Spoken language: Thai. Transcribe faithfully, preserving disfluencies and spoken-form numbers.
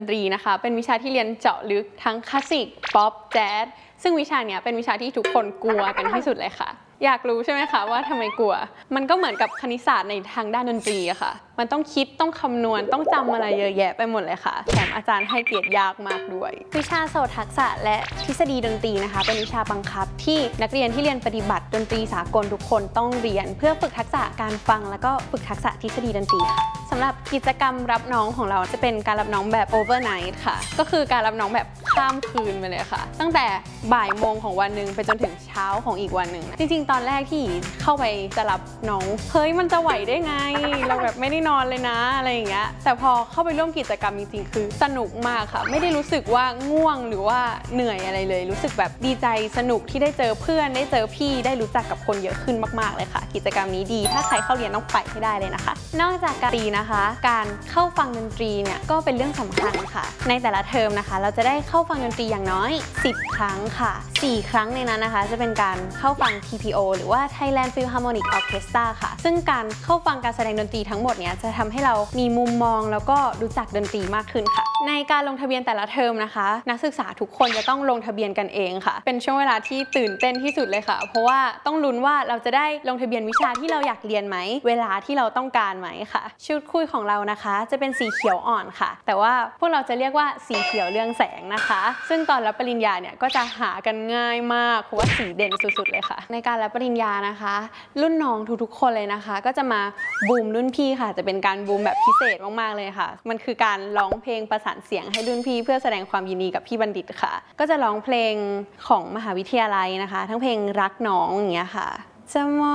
ดนตรีนะคะเป็นวิชาที่เรียนเจาะลึกทั้งคลาสสิกป๊อปแจ๊สซึ่งวิชาเนี้ยเป็นวิชาที่ทุกคนกลัวกันที่สุดเลยค่ะอยากรู้ใช่ไหมคะว่าทำไมกลัวมันก็เหมือนกับคณิตศาสตร์ในทางด้านดนตรีอะค่ะมันต้องคิดต้องคำนวณต้องจำอะไรเยอะแยะไปหมดเลยค่ะแถมอาจารย์ให้เกรดยากมากด้วยวิชาโสตทักษะและทฤษฎีดนตรีนะคะเป็นวิชาบังคับที่นักเรียนที่เรียนปฏิบัติดนตรีสากลทุกคนต้องเรียนเพื่อฝึกทักษะการฟังแล้วก็ฝึกทักษะทฤษฎีดนตรีค่ะสำหรับกิจกรรมรับน้องของเราจะเป็นการรับน้องแบบ overnight ค่ะก็คือการรับน้องแบบข้ามคืนไปเลยค่ะตั้งแต่บ่ายโมงของวันหนึ่งไปจนถึงเช้าของอีกวันหนึ่งจริงๆตอนแรกที่เข้าไปจะรับน้องเฮ้ยมันจะไหวได้ไงเราแบบไม่ได้นอนเลยนะอะไรอย่างเงี้ยแต่พอเข้าไปร่วมกิจกรรมจริงๆคือสนุกมากค่ะไม่ได้รู้สึกว่าง่วงหรือว่าเหนื่อยอะไรเลยรู้สึกแบบดีใจสนุกที่ได้เจอเพื่อนได้เจอพี่ได้รู้จักกับคนเยอะขึ้นมากๆเลยค่ะกิจกรรมนี้ดีถ้าใครเข้าเรียนต้องไปให้ได้เลยนะคะนอกจากการตีนะคะการเข้าฟังดนตรีเนี่ยก็เป็นเรื่องสำคัญค่ะในแต่ละเทอมนะคะเราจะได้เข้าฟังดนตรีอย่างน้อยสิบครั้งค่ะสี่ครั้งในนั้นนะคะจะเป็นการเข้าฟัง ที พี โอ หรือว่า Thailand Philharmonic Orchestra ค่ะซึ่งการเข้าฟังการแสดงดนตรีทั้งหมดเนี่ยจะทำให้เรามีมุมมองแล้วก็รู้จักดนตรีมากขึ้นค่ะในการลงทะเบียนแต่ละเทอมนะคะนักศึกษาทุกคนจะต้องลงทะเบียนกันเองค่ะเป็นช่วงเวลาที่ตื่นเต้นที่สุดเลยค่ะเพราะว่าต้องลุ้นว่าเราจะได้ลงทะเบียนวิชาที่เราอยากเรียนไหมเวลาที่เราต้องการไหมค่ะชุดคุยของเรานะคะจะเป็นสีเขียวอ่อนค่ะแต่ว่าพวกเราจะเรียกว่าสีเขียวเรืองแสงนะคะซึ่งตอนรับปริญญาเนี่ยก็จะหากันง่ายมากเพราะว่าสีเด่นสุดๆเลยค่ะในการรับปริญญานะคะรุ่นน้องทุกๆคนเลยนะคะก็จะมาบูมรุ่นพี่ค่ะจะเป็นการบูมแบบพิเศษมากๆเลยค่ะมันคือการร้องเพลงประสานเสียงให้รุ่นพี่เพื่อแสดงความยินดีกับพี่บัณฑิตค่ะก็จะร้องเพลงของมหาวิทยาลัยนะคะทั้งเพลงรักน้องอย่างเงี้ยค่ะจะมอง